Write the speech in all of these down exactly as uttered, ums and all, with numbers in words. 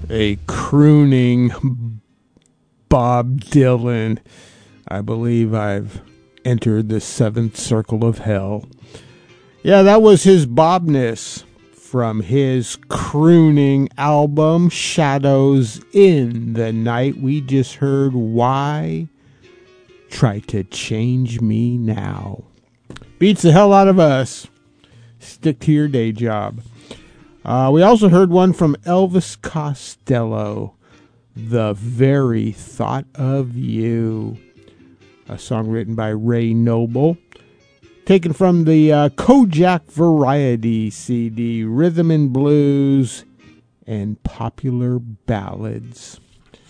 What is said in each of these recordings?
A crooning Bob Dylan. I believe I've entered the seventh circle of hell. Yeah, that was his Bobness from his crooning album, Shadows in the Night. We just heard Why Try to Change Me Now. Beats the hell out of us. Stick to your day job. Uh, we also heard one from Elvis Costello, The Very Thought of You, a song written by Ray Noble, taken from the uh, Kojak Variety C D, Rhythm and Blues and Popular Ballads.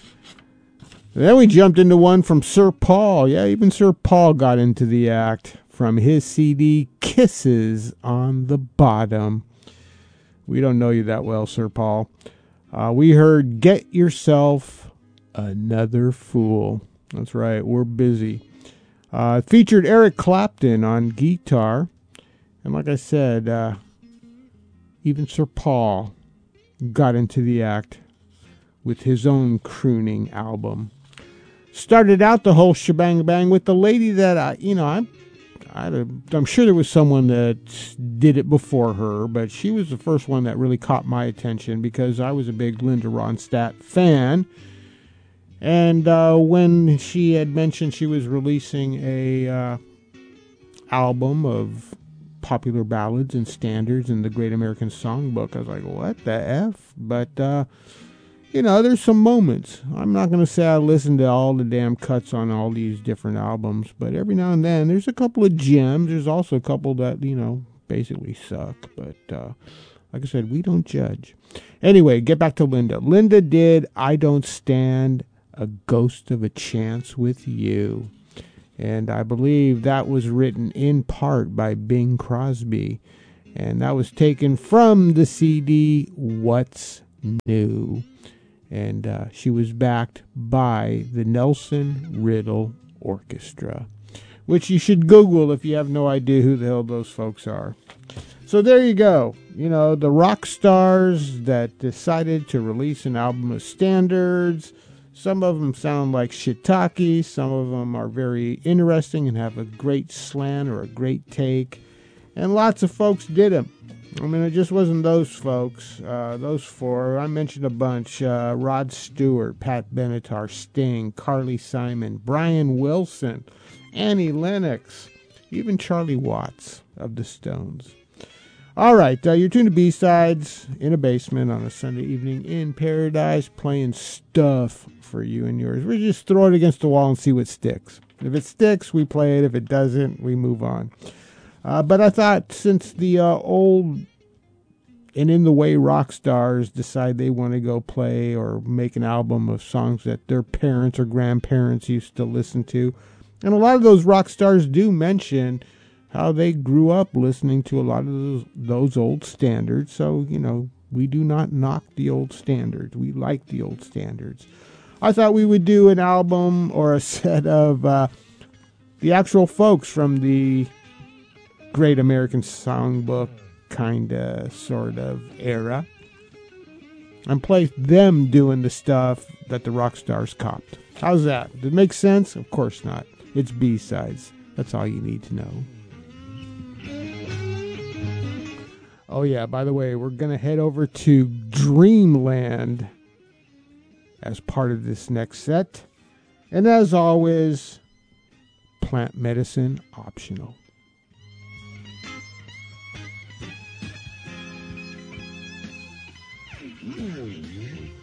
Then we jumped into one from Sir Paul. Yeah, even Sir Paul got into the act from his C D, Kisses on the Bottom. We don't know you that well, Sir Paul. Uh, we heard Get Yourself Another Fool. That's right, we're busy. Uh, featured Eric Clapton on guitar. And like I said, uh, even Sir Paul got into the act with his own crooning album. Started out the whole shebang bang with the lady that, I, you know, I'm I, I'm sure there was someone that did it before her, but she was the first one that really caught my attention because I was a big Linda Ronstadt fan. And uh, when she had mentioned she was releasing a uh, album of popular ballads and standards in the Great American Songbook, I was like, what the F? But, uh, you know, there's some moments. I'm not going to say I listen to all the damn cuts on all these different albums, but every now and then there's a couple of gems. There's also a couple that, you know, basically suck. But uh, like I said, we don't judge. Anyway, get back to Linda. Linda did I Don't Stand a Ghost of a Chance with You. And I believe that was written in part by Bing Crosby. And that was taken from the C D What's New. And uh, she was backed by the Nelson Riddle Orchestra, which you should Google if you have no idea who the hell those folks are. So there you go. You know, the rock stars that decided to release an album of standards. Some of them sound like shiitake. Some of them are very interesting and have a great slant or a great take. And lots of folks did them. I mean, it just wasn't those folks, uh, those four. I mentioned a bunch. Uh, Rod Stewart, Pat Benatar, Sting, Carly Simon, Brian Wilson, Annie Lennox, even Charlie Watts of the Stones. All right, uh, you're tuned to B-Sides in a basement on a Sunday evening in paradise, playing stuff for you and yours. We just throw it against the wall and see what sticks. If it sticks, we play it. If it doesn't, we move on. Uh, but I thought since the uh, old and in the way rock stars decide they want to go play or make an album of songs that their parents or grandparents used to listen to, and a lot of those rock stars do mention how they grew up listening to a lot of those, those old standards. So, you know, we do not knock the old standards. We like the old standards. I thought we would do an album or a set of uh, the actual folks from the Great American Songbook kind of sort of era and play them doing the stuff that the rock stars copped. How's that? Does it make sense? Of course not. It's B-Sides. That's all you need to know. Oh yeah, by the way, we're going to head over to Dreamland as part of this next set. And as always, plant medicine optional. Mm-hmm.